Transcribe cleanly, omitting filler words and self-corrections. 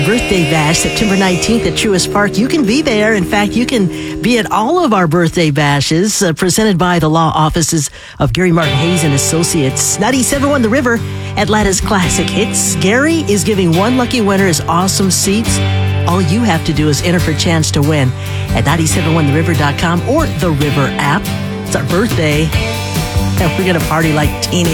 Birthday Bash, September 19th at Truist Park. You can be there. In fact, you can be at all of our birthday bashes presented by the law offices of Gary Martin Hayes and Associates. 97.1 The River, Atlanta's classic hits. Gary is giving one lucky winner his awesome seats. All you have to do is enter for a chance to win at 971theriver.com or the River app. It's our birthday, and we're going to party like teenagers.